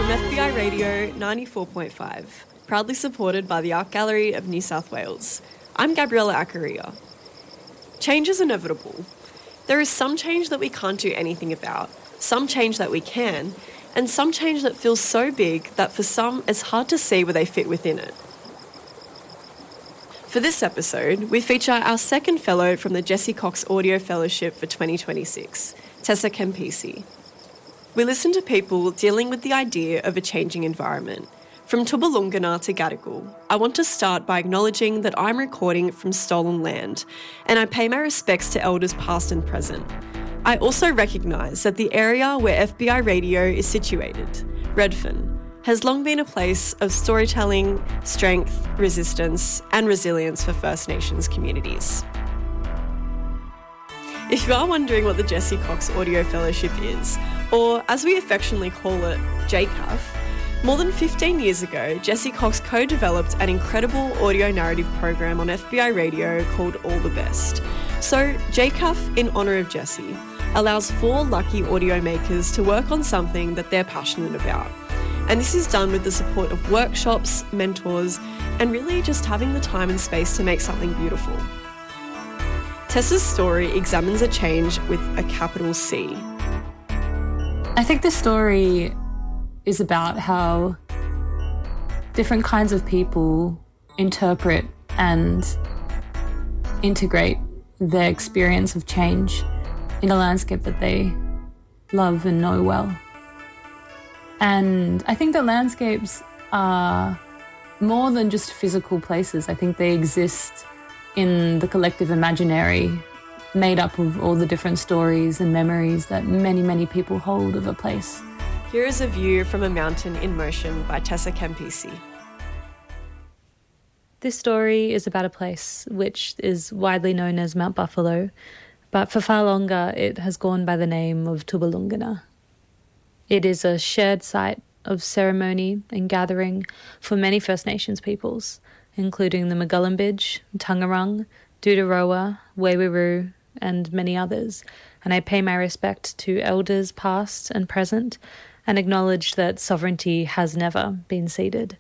from FBI Radio 94.5, proudly supported by the Art Gallery of New South Wales. I'm Gabriella Accaria. Change is inevitable. There is some change that we can't do anything about, some change that we can, and some change that feels so big that for some it's hard to see where they fit within it. For this episode, we feature our second fellow from the Jesse Cox Audio Fellowship for 2026, Tessa Campisi. We listen to people dealing with the idea of a changing environment. From Toowoolongana to Gadigal, I want to start by acknowledging that I'm recording from stolen land, and I pay my respects to elders past and present. I also recognise that the area where FBI Radio is situated, Redfern, has long been a place of storytelling, strength, resistance, and resilience for First Nations communities. If you are wondering what the Jesse Cox Audio Fellowship is, or as we affectionately call it, JCAF, more than 15 years ago, Jesse Cox co-developed an incredible audio narrative program on FBI Radio called All the Best. So JCAF, in honour of Jesse, allows 4 lucky audio makers to work on something that they're passionate about. And this is done with the support of workshops, mentors, and really just having the time and space to make something beautiful. Tessa's story examines a change with a capital C. I think the story is about how different kinds of people interpret and integrate their experience of change in a landscape that they love and know well. And I think that landscapes are more than just physical places. I think they exist in the collective imaginary, made up of all the different stories and memories that many, many people hold of a place. Here is a view from a mountain in motion by Tessa Campisi. This story is about a place which is widely known as Mount Buffalo, but for far longer it has gone by the name of Toowoolongana. It is a shared site of ceremony and gathering for many First Nations peoples, including the Mugulambidge, Tungarung, Doodarowa, Waywuru, and many others, and I pay my respect to elders past and present and acknowledge that sovereignty has never been ceded.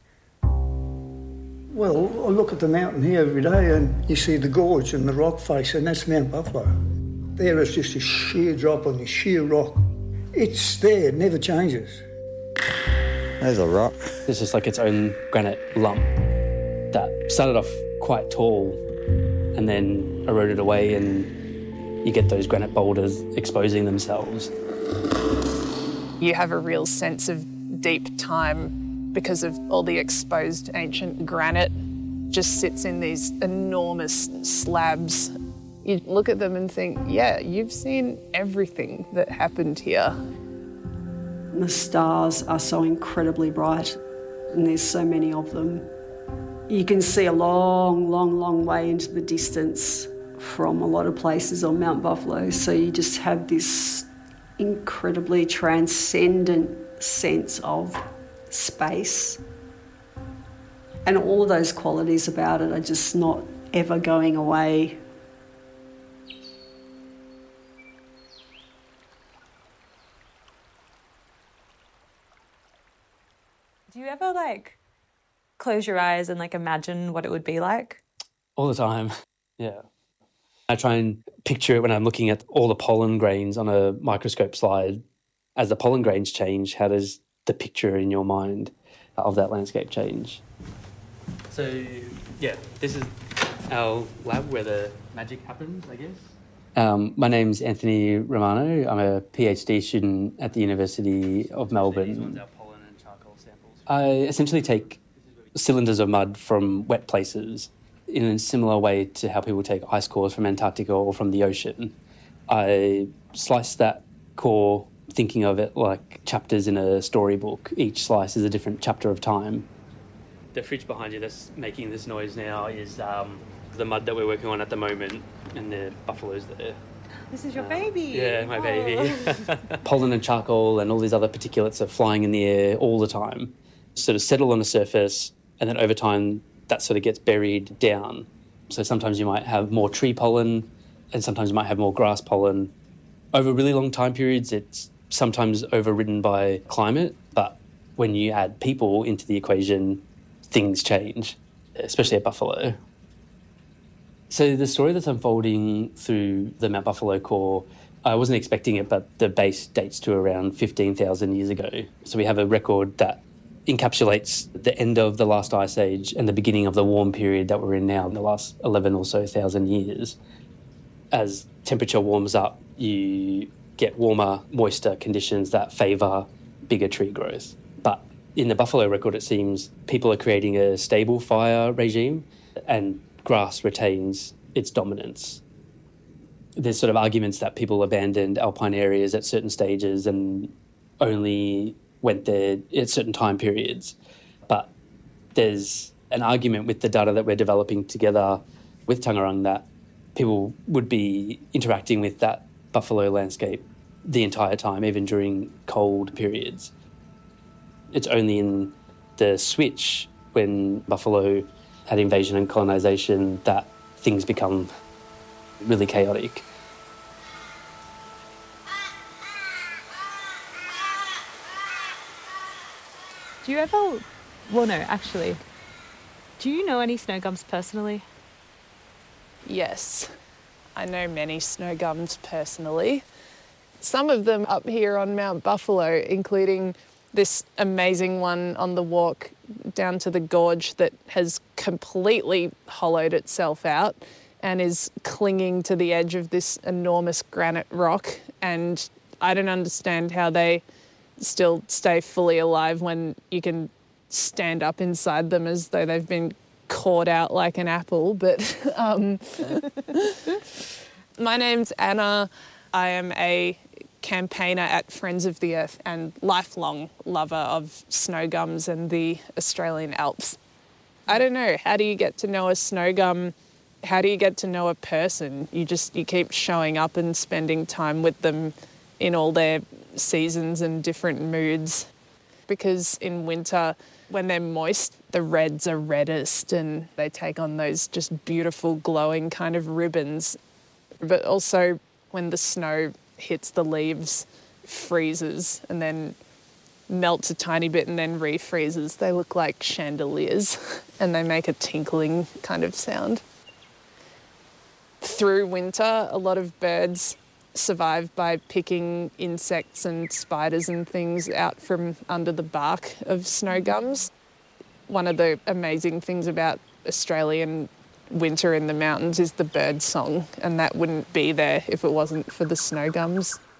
Well, I look at the mountain here every day and you see the gorge and the rock face, and that's Mount Buffalo. There is just a sheer drop on this sheer rock. It's there, it never changes. There's a rock. It's just like its own granite lump that started off quite tall and then eroded away, and you get those granite boulders exposing themselves. You have a real sense of deep time because of all the exposed ancient granite just sits in these enormous slabs. You look at them and think, yeah, you've seen everything that happened here. The stars are so incredibly bright, and there's so many of them. You can see a long, long, long way into the distance from a lot of places on Mount Buffalo, so you just have this incredibly transcendent sense of space. And all of those qualities about it are just not ever going away. Do you ever close your eyes and imagine what it would be like? All the time, yeah. I try and picture it when I'm looking at all the pollen grains on a microscope slide. As the pollen grains change, how does the picture in your mind of that landscape change? So, yeah, this is our lab where the magic happens, I guess. My name's Anthony Romano. I'm a PhD student at the University of Melbourne. So these ones are pollen and charcoal samples. I essentially take cylinders of mud from wet places in a similar way to how people take ice cores from Antarctica or from the ocean. I slice that core thinking of it like chapters in a storybook. Each slice is a different chapter of time. The fridge behind you that's making this noise now is the mud that we're working on at the moment, and the buffaloes there. This is your baby. Yeah, my baby. Pollen and charcoal and all these other particulates are flying in the air all the time, sort of settle on the surface, and then over time that sort of gets buried down. So sometimes you might have more tree pollen and sometimes you might have more grass pollen. Over really long time periods, it's sometimes overridden by climate, but when you add people into the equation, things change, especially at Buffalo. So the story that's unfolding through the Mount Buffalo core, I wasn't expecting it, but the base dates to around 15,000 years ago. So we have a record that encapsulates the end of the last ice age and the beginning of the warm period that we're in now in the last 11 or so thousand years. As temperature warms up, you get warmer, moister conditions that favour bigger tree growth. But in the Buffalo record, it seems people are creating a stable fire regime and grass retains its dominance. There's sort of arguments that people abandoned alpine areas at certain stages and only went there at certain time periods. But there's an argument with the data that we're developing together with Tangarang that people would be interacting with that buffalo landscape the entire time, even during cold periods. It's only in the switch when buffalo had invasion and colonisation that things become really chaotic. Do you ever... Well, no, actually. Do you know any snow gums personally? Yes, I know many snow gums personally. Some of them up here on Mount Buffalo, including this amazing one on the walk down to the gorge that has completely hollowed itself out and is clinging to the edge of this enormous granite rock. And I don't understand how they still stay fully alive when you can stand up inside them as though they've been caught out like an apple. But my name's Anna. I am a campaigner at Friends of the Earth and lifelong lover of snow gums and the Australian Alps. I don't know, how do you get to know a snow gum? How do you get to know a person? You keep showing up and spending time with them in all their seasons and different moods. Because in winter, when they're moist, the reds are reddest and they take on those just beautiful glowing kind of ribbons. But also when the snow hits the leaves, freezes and then melts a tiny bit and then refreezes, they look like chandeliers and they make a tinkling kind of sound. Through winter, a lot of birds survive by picking insects and spiders and things out from under the bark of snow gums. One of the amazing things about Australian winter in the mountains is the bird song, and that wouldn't be there if it wasn't for the snow gums.